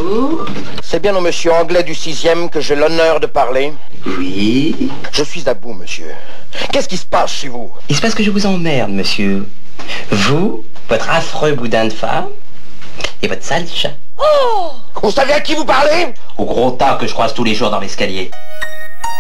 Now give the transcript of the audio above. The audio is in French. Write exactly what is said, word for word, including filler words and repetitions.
Bonjour. C'est bien au monsieur Anglais du sixième que j'ai l'honneur de parler? Oui. Je suis à bout, monsieur. Qu'est-ce qui se passe chez vous? Il se passe que je vous emmerde, monsieur. Vous, votre affreux boudin de femme, et votre sale chat. Oh! Vous savez à qui vous parlez? Au gros tas que je croise tous les jours dans l'escalier.